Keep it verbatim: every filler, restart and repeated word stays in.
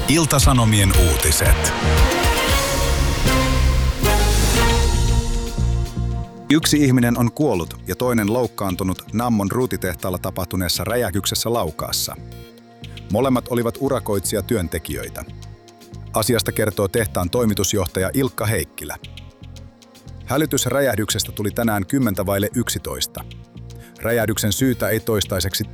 Ilta-Sanomien uutiset. Yksi ihminen on kuollut ja toinen loukkaantunut Nammon ruutitehtaalla tapahtuneessa räjähdyksessä Laukaassa. Molemmat olivat urakoitsija-työntekijöitä. Asiasta kertoo tehtaan toimitusjohtaja Ilkka Heikkilä. Hälytys räjähdyksestä tuli tänään kymmentä vaille yksitoista. Räjähdyksen syytä ei toistaiseksi